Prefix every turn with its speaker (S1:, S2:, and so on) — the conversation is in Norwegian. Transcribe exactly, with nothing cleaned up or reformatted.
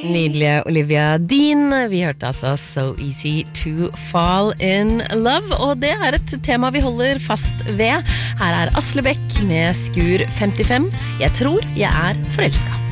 S1: Nydelige Olivia Dean. Vi hørte altså So Easy to Fall in Love, og det er et tema vi holder fast ved. Her er Aslebekk med Skur femtifem. Jeg tror jeg er forelsket.